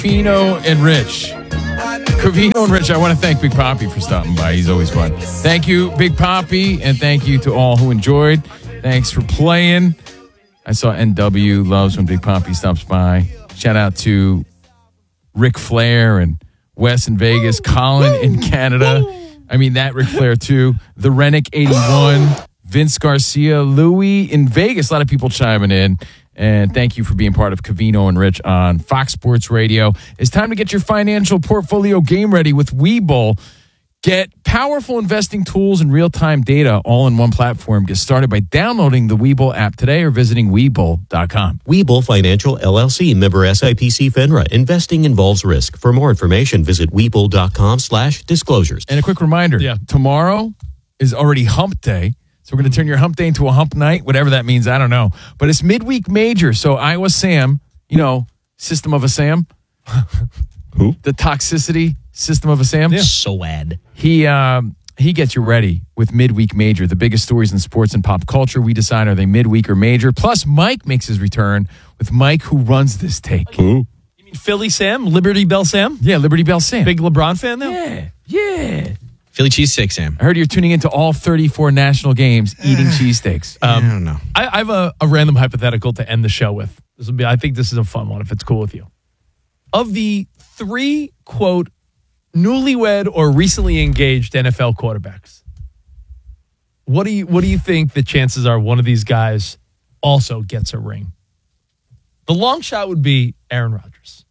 Covino and Rich. Covino and Rich, I want to thank Big Poppy for stopping by. He's always fun. Thank you, Big Poppy, and thank you to all who enjoyed. Thanks for playing. I saw NW loves when Big Poppy stops by. Shout out to Ric Flair and Wes in Vegas, Colin in Canada. I mean, that Ric Flair too. The Rennick 81, Vince Garcia, Louie in Vegas. A lot of people chiming in. And thank you for being part of Covino and Rich on Fox Sports Radio. It's time to get your financial portfolio game ready with Webull. Get powerful investing tools and real-time data all in one platform. Get started by downloading the Webull app today or visiting Webull.com. Webull Financial LLC, member SIPC FINRA. Investing involves risk. For more information, visit Webull.com/disclosures. And a quick reminder, tomorrow is already hump day. So we're going to turn your hump day into a hump night, whatever that means, I don't know. But it's midweek major. So Iowa Sam, System of a Sam. Who? The toxicity System of a Sam. Yeah. SOAD. He gets you ready with midweek major, the biggest stories in sports and pop culture. We decide are they midweek or major. Plus, Mike makes his return with Mike, who runs this take. Who? You mean Philly Sam? Liberty Bell Sam? Yeah, Liberty Bell Sam. Big LeBron fan now? Yeah. Philly cheesesteak, Sam. I heard you're tuning into all 34 national games eating cheesesteaks. I don't know. I have a random hypothetical to end the show with. I think this is a fun one, if it's cool with you. Of the 3, quote, newlywed or recently engaged NFL quarterbacks, what do you think the chances are one of these guys also gets a ring? The long shot would be Aaron Rodgers.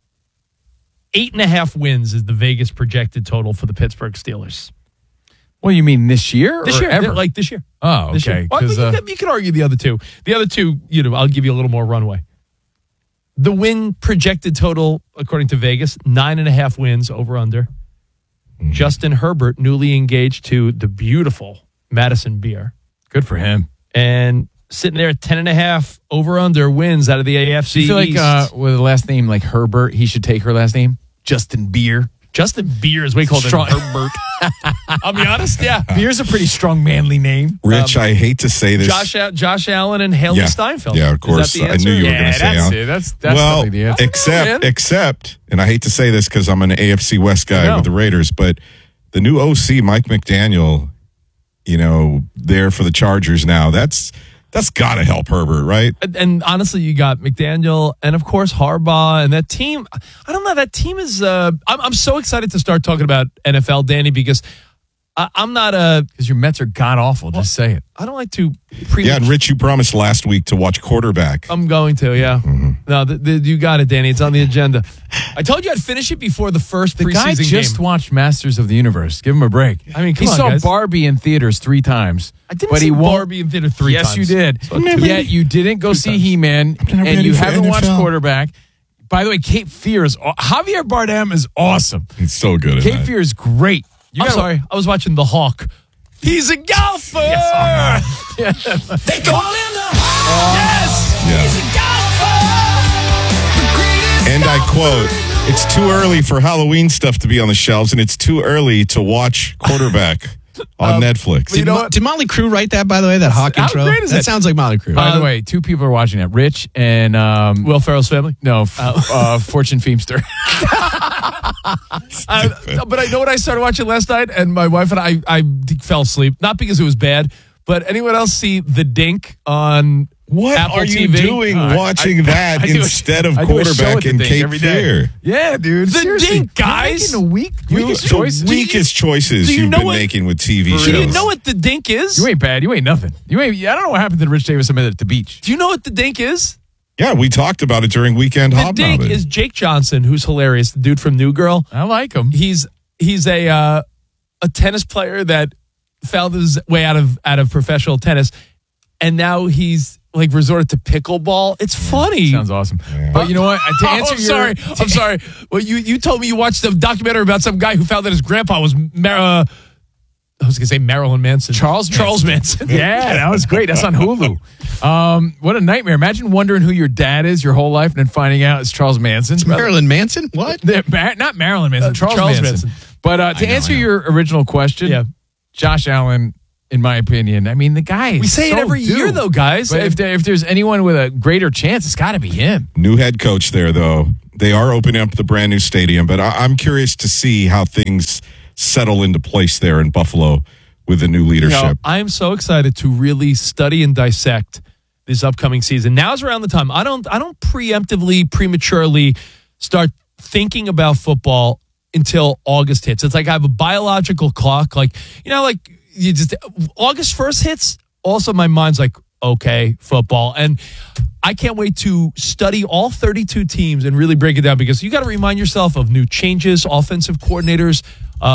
8.5 wins is the Vegas projected total for the Pittsburgh Steelers. Well, you mean this year? This or year, ever? like this year. Oh, This okay. year. Well, you can argue the other two. The other two, I'll give you a little more runway. The win projected total, according to Vegas, 9.5 wins over under. Justin Herbert, newly engaged to the beautiful Madison Beer. Good for him. And sitting there at 10.5 over under wins out of the AFC I feel East. like with a last name like Herbert, he should take her last name. Justin Beer. Justin Beer is what we call him Herbert. I'll be honest, yeah. Beer's a pretty strong, manly name. Rich, I hate to say this. Josh Allen and Haley Steinfeld. Yeah, of course. Is that the I knew you were going to say that's Allen. it. That's probably the answer. Except, and I hate to say this because I'm an AFC West guy with the Raiders, but the new OC, Mike McDaniel, there for the Chargers now, that's got to help Herbert, right? And honestly, you got McDaniel and, of course, Harbaugh. And that team, I don't know, that team is, I'm so excited to start talking about NFL, Danny, because I'm not because your Mets are god-awful, just say it. I don't like to preach. Yeah, and Rich, you promised last week to watch quarterback. I'm going to, yeah. Mm-hmm. No, you got it, Danny. It's on the agenda. I told you I'd finish it before the first preseason game. The guy just watched Masters of the Universe. Give him a break. I mean, he saw Barbie in theaters 3 times. I didn't see Barbie in theater 3 times. Yes, you did. Yet you didn't go see He-Man, and you haven't watched quarterback. By the way, Cape Fear is Javier Bardem is awesome. He's so good at that. Cape Fear is great. I'm sorry. I was watching The Hawk. He's a golfer. Yes. They call him the Hawk. Yes. He's a golfer. And I quote, "It's too early for Halloween stuff to be on the shelves, and it's too early to watch quarterback on Netflix." Did Motley Crue write that, by the way, that Hawk How intro? great is that it? sounds like Motley Crue. By the way, 2 people are watching it. Rich and Will Ferrell's family? No, Fortune Feimster. But I know what I started watching last night, and my wife and I fell asleep. Not because it was bad, but anyone else see The Dink on What Apple are you TV? doing watching that instead of I do a show quarterback at The and Dink Cape every day. Fear? Yeah, dude. The Seriously, Dink, guys. You're making weakest choices. Weakest choices do you you've know been what- making with TV Do shows. you know what The Dink is? You ain't bad. You ain't nothing. I don't know what happened to Rich Davis at the beach. Do you know what The Dink is? Yeah, we talked about it during Weekend The Hobnobbing. Dink is Jake Johnson, who's hilarious, the dude from New Girl. I like him. He's a tennis player that found his way out of professional tennis, and now he's like resorted to pickleball. It's funny. Sounds awesome. But you know what? To answer I'm sorry. Well, you told me you watched the documentary about some guy who found that his grandpa was I was going to say Marilyn Manson. Charles Manson. Yeah, that was great. That's on Hulu. What a nightmare. Imagine wondering who your dad is your whole life and then finding out it's Charles Manson. It's Marilyn Manson? What? Not Marilyn Manson, Charles Manson. But to answer your original question, Josh Allen, in my opinion, I mean, the guy is We say so it every due. year, though, guys. But if there's anyone with a greater chance, it's got to be him. New head coach there, though. They are opening up the brand new stadium, but I'm curious to see how things settle into place there in Buffalo with the new leadership. I'm so excited to really study and dissect this upcoming season. Now's around the time. I don't prematurely start thinking about football until August hits. It's like I have a biological clock. Like you just August 1st hits. Also, my mind's like, okay, football. And I can't wait to study all 32 teams and really break it down, because you got to remind yourself of new changes, offensive coordinators,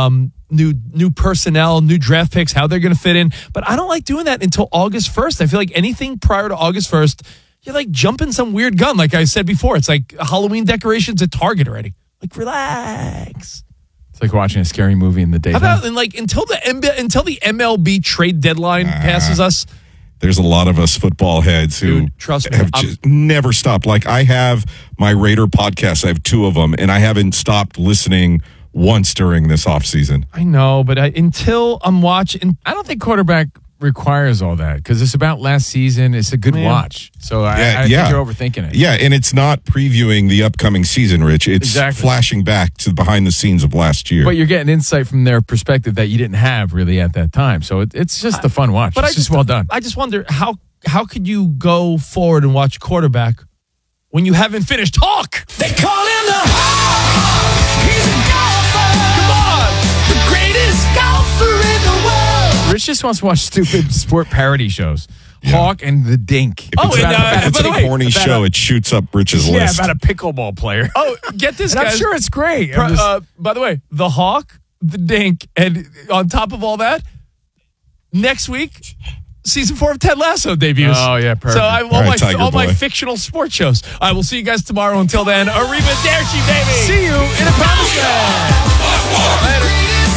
new personnel, new draft picks, how they're going to fit in. But I don't like doing that until August 1st. I feel like anything prior to August 1st, you're like jumping some weird gun. Like I said before, it's like Halloween decorations at Target already. Like, relax. It's like watching a scary movie in the daytime. How about until the MLB trade deadline passes us? There's a lot of us football heads who trust me, have just never stopped. Like, I have my Raider podcasts. I have 2 of them, and I haven't stopped listening once during this offseason. I know, but until I'm watching. I don't think quarterback requires all that, because it's about last season. It's a good watch. So I think you're overthinking it. Yeah, and it's not previewing the upcoming season, Rich. It's flashing back to behind the scenes of last year. But you're getting insight from their perspective that you didn't have really at that time. So it's just a fun watch. But it's just well done. I just wonder, how could you go forward and watch quarterback when you haven't finished Hawk? They call him the Hawk. He's a golfer. Come on. The greatest golfer in the world. Rich just wants to watch stupid sport parody shows. Yeah. Hawk and the Dink. If it's a corny show, it shoots up Rich's list. Yeah, about a pickleball player. Oh, get this, guys. I'm sure it's great. By the way, the Hawk, the Dink, and on top of all that, next week, season 4 of Ted Lasso debuts. Oh, yeah, perfect. So all my fictional sports shows. All right, we'll see you guys tomorrow. Until then, arrivederci, baby. See you in a promised land. Later.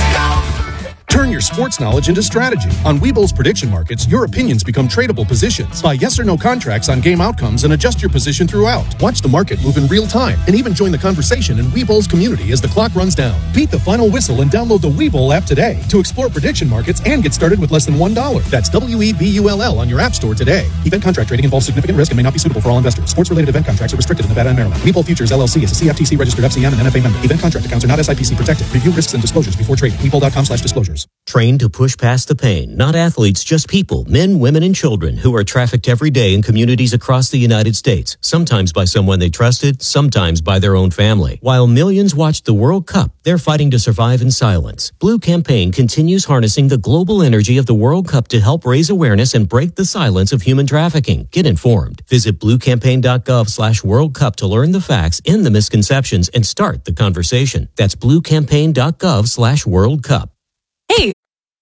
Turn your sports knowledge into strategy. On Webull's prediction markets, your opinions become tradable positions. Buy yes or no contracts on game outcomes and adjust your position throughout. Watch the market move in real time and even join the conversation in Webull's community as the clock runs down. Beat the final whistle and download the Webull app today to explore prediction markets and get started with less than $1. That's WEBULL on your app store today. Event contract trading involves significant risk and may not be suitable for all investors. Sports-related event contracts are restricted in Nevada and Maryland. Webull Futures LLC is a CFTC registered FCM and NFA member. Event contract accounts are not SIPC protected. Review risks and disclosures before trading. Webull.com/disclosures. Trained to push past the pain. Not athletes, just people, men, women, and children who are trafficked every day in communities across the United States, sometimes by someone they trusted, sometimes by their own family. While millions watched the World Cup, they're fighting to survive in silence. Blue Campaign continues harnessing the global energy of the World Cup to help raise awareness and break the silence of human trafficking. Get informed. Visit bluecampaign.gov/World Cup to learn the facts, end the misconceptions, and start the conversation. That's bluecampaign.gov/World Cup. Hey!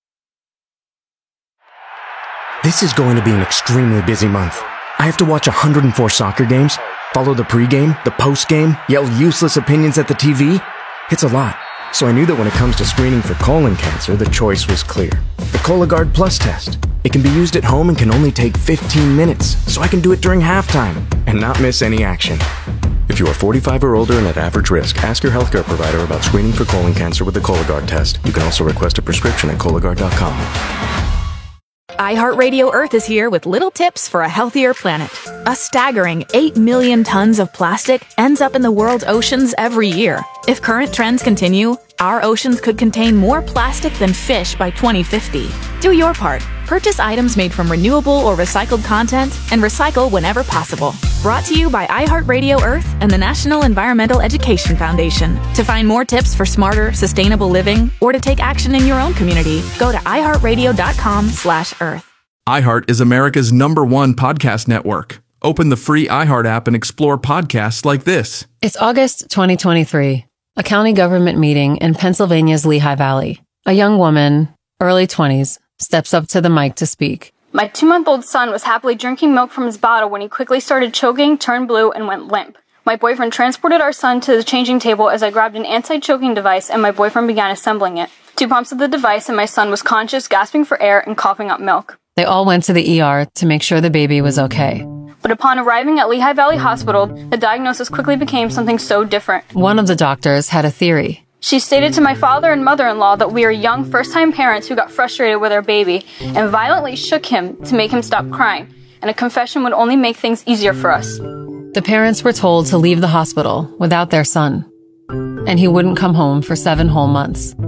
This is going to be an extremely busy month. I have to watch 104 soccer games, follow the pregame, the postgame, yell useless opinions at the TV. It's a lot. So I knew that when it comes to screening for colon cancer, the choice was clear. The Cologuard Plus test. It can be used at home and can only take 15 minutes, so I can do it during halftime and not miss any action. If you are 45 or older and at average risk, ask your healthcare provider about screening for colon cancer with the Cologuard test. You can also request a prescription at Cologuard.com. iHeartRadio Earth is here with little tips for a healthier planet. A staggering 8 million tons of plastic ends up in the world's oceans every year. If current trends continue, our oceans could contain more plastic than fish by 2050. Do your part. Purchase items made from renewable or recycled content and recycle whenever possible. Brought to you by iHeartRadio Earth and the National Environmental Education Foundation. To find more tips for smarter, sustainable living or to take action in your own community, go to iHeartRadio.com/Earth. iHeart is America's #1 podcast network. Open the free iHeart app and explore podcasts like this. It's August 2023, a county government meeting in Pennsylvania's Lehigh Valley. A young woman, early 20s, steps up to the mic to speak. My 2-month-old son was happily drinking milk from his bottle when he quickly started choking, turned blue, and went limp. My boyfriend transported our son to the changing table as I grabbed an anti-choking device and my boyfriend began assembling it. 2 pumps of the device and my son was conscious, gasping for air, and coughing up milk. They all went to the ER to make sure the baby was okay. But upon arriving at Lehigh Valley Hospital, the diagnosis quickly became something so different. One of the doctors had a theory. She stated to my father and mother-in-law that we are young first-time parents who got frustrated with our baby and violently shook him to make him stop crying, and a confession would only make things easier for us. The parents were told to leave the hospital without their son, and he wouldn't come home for 7 whole months.